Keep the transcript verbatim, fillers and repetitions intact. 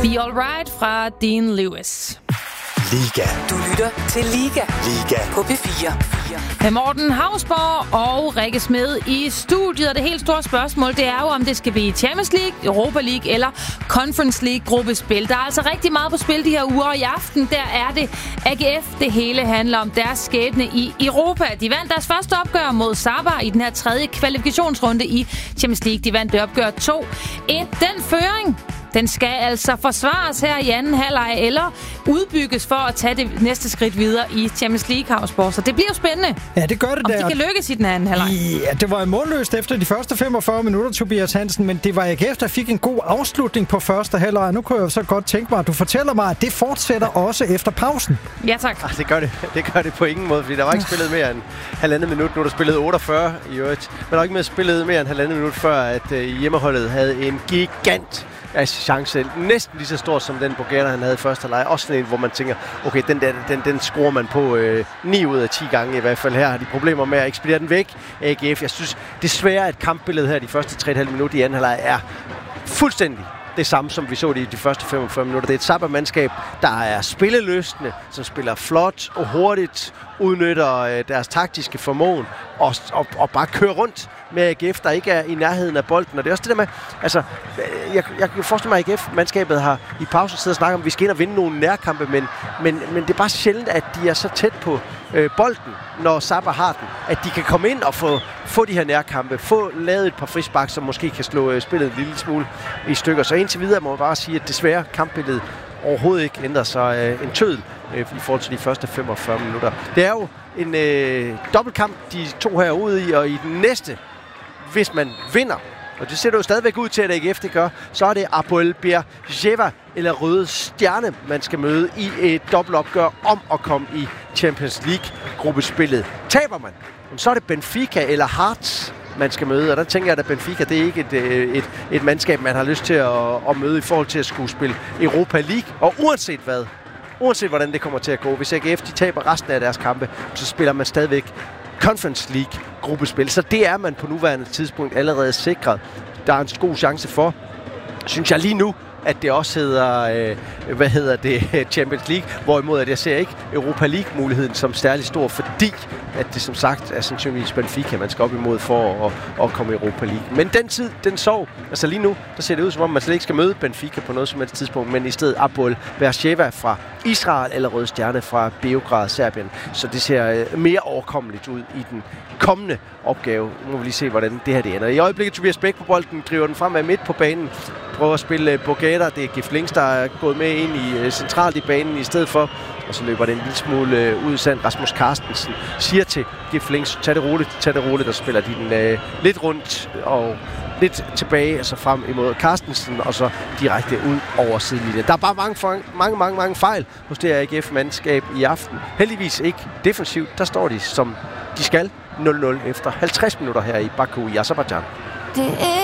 Be Alright fra Dean Lewis. Liga. Du lytter til Liga. Liga. På P fire. Med Morten Hausborg og Rikke Smed i studiet. Og det helt store spørgsmål, det er jo, om det skal blive Champions League, Europa League eller Conference League gruppespil. Der er altså rigtig meget på spil de her uger, og i aften der er det A G F, det hele handler om deres skæbne i Europa. De vandt deres første opgør mod Sabah i den her tredje kvalifikationsrunde i Champions League. De vandt det opgør to et. Den føring, den skal altså forsvares her i anden halvleg eller udbygges for at tage det næste skridt videre i Champions League, Hausborg. Så det bliver jo spændende. Ja, det gør det om der. Om de kan lykkes i den anden halvleg. Ja, det var målløst efter de første femogfyrre minutter, Tobias Hansen, men det var A G F, der fik en god afslutning på første halvleg. Nu kunne jeg jo så godt tænke mig, at du fortæller mig, at det fortsætter også efter pausen. Ja, tak. Arh, det gør det. Det gør det på ingen måde, fordi der var ikke spillet mere end halvandet minut. Nu er der spillet otteogfyrre i øvrigt. Men der var ikke mere spillet mere end halvandet minut, før at uh, hjemmeholdet havde en gigant altså chance, næsten lige så stor som den Bourguera, han havde i første halvleg. Også sådan en, hvor man tænker, okay, den der, den, den skruer man på øh, ni ud af ti gange i hvert fald. Her har de problemer med at ekspedere den væk. A G F, jeg synes desværre, at kampbilledet her de første tre komma fem minutter i anden halvleg er fuldstændig det samme, som vi så det i de første femogfyrre minutter. Det er et Sabah-mandskab, der er spilleløsende, som spiller flot og hurtigt, udnytter øh, deres taktiske formåen og, og, og bare kører rundt med A G F, der ikke er i nærheden af bolden. Og det er også det der med, altså, jeg, jeg kan forestille mig, at A G F-mandskabet har i pausen siddet og snakket om, at vi skal ind og vinde nogle nærkampe, men, men, men det er bare sjældent, at de er så tæt på øh, bolden, når Sabah har den, at de kan komme ind og få, få de her nærkampe, få lavet et par frispark, som måske kan slå øh, spillet en lille smule i stykker. Så indtil videre må man bare sige, at desværre kampbilledet overhovedet ikke ændrer sig øh, en tødel øh, i forhold til de første femogfyrre minutter. Det er jo en øh, dobbeltkamp, de to her ude i, og i den næste, hvis man vinder, og det ser jo stadigvæk ud til, at A G F det gør, så er det Apoel Beersheva eller Røde Stjerne, man skal møde i et dobbeltopgør om at komme i Champions League-gruppespillet. Taber man, så er det Benfica eller Hearts, man skal møde, og der tænker jeg, at Benfica, det er ikke et, et, et mandskab, man har lyst til at, at møde i forhold til at skulle spille Europa League, og uanset hvad, uanset hvordan det kommer til at gå, hvis A G F de taber resten af deres kampe, så spiller man stadigvæk Conference League gruppespil. Så det er man på nuværende tidspunkt allerede sikret. Der er en god chance for, synes jeg lige nu, at det også hedder, øh, hvad hedder det, Champions League, hvorimod at jeg ser ikke Europa League-muligheden som særlig stor, fordi at det som sagt er sandsynligvis Benfica, man skal op imod for at, at komme i Europa League. Men den tid, den sov. Altså lige nu, der ser det ud som om, man slet ikke skal møde Benfica på noget som helst tidspunkt, men i stedet Apoel Beersheva fra Israel eller Røde Stjerne fra Beograd, Serbien. Så det ser mere overkommeligt ud i den kommende opgave. Nu må vi lige se, hvordan det her det ender. I øjeblikket Tobias Bæk på bolden, driver den frem af midt på banen, prøver at spille Bourguera. Det er Gif Links, der er gået med ind i centralt i banen i stedet for. Og så løber det en lille smule ud i sand. Rasmus Carstensen siger til Gif Links, tag det roligt, tag det roligt, og spiller de den øh, lidt rundt og lidt tilbage, og så frem imod Carstensen, og så direkte ud over sidelinjen. Der er bare mange, mange, mange, mange fejl hos det A G F-mandskab i aften. Heldigvis ikke defensivt. Der står de, som de skal, nul nul efter halvtreds minutter her i Baku i Aserbajdsjan.